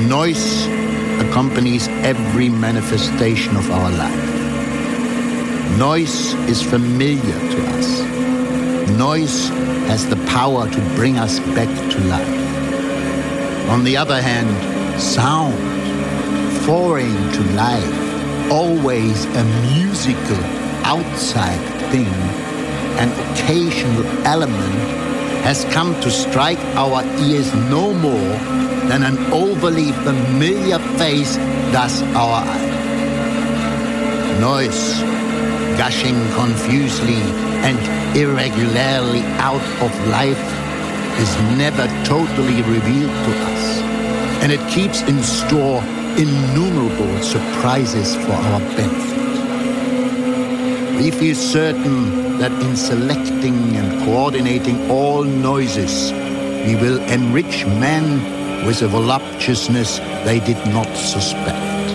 Noise accompanies every manifestation of our life. Noise is familiar to us. Noise has the power to bring us back to life. On the other hand, sound, foreign to life, always a musical outside thing, an occasional element, has come to strike our ears no more than an overly familiar face does our eye. Noise, gushing confusedly and irregularly out of life, is never totally revealed to us, and it keeps in store innumerable surprises for our benefit. We feel certain that in selecting and coordinating all noises, we will enrich men with a voluptuousness they did not suspect.